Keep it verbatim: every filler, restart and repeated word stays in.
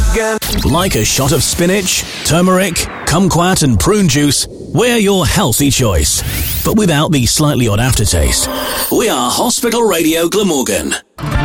again. Like a shot of spinach, turmeric, kumquat and prune juice, we're your healthy choice. But without the slightly odd aftertaste. We are Hospital Radio Glamorgan.